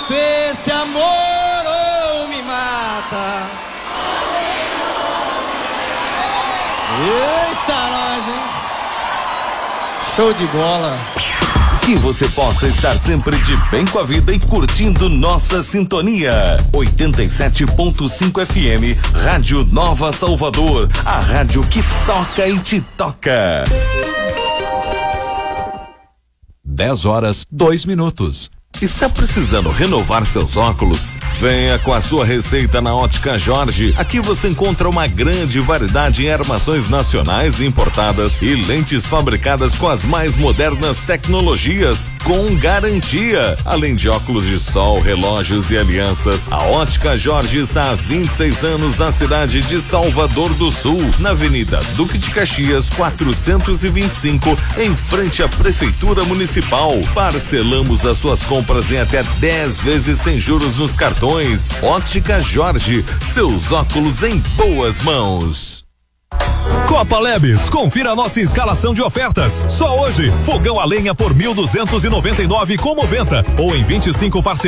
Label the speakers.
Speaker 1: esse amor ou me mata. Eita, nós, hein? Show de bola.
Speaker 2: Que você possa estar sempre de bem com a vida e curtindo nossa sintonia. 87.5 FM, Rádio Nova Salvador, a rádio que toca e te toca. 10h02. Está precisando renovar seus óculos? Venha com a sua receita na Ótica Jorge. Aqui você encontra uma grande variedade em armações nacionais e importadas e lentes fabricadas com as mais modernas tecnologias, com garantia. Além de óculos de sol, relógios e alianças, a Ótica Jorge está há 26 anos na cidade de Salvador do Sul, na Avenida Duque de Caxias 425, em frente à Prefeitura Municipal. Parcelamos as suas compras em até 10 vezes sem juros nos cartões. Ótica Jorge, seus óculos em boas mãos.
Speaker 3: Copa Lebes, confira a nossa escalação de ofertas. Só hoje, fogão a lenha por 1.299,90 ou em 25 parcelas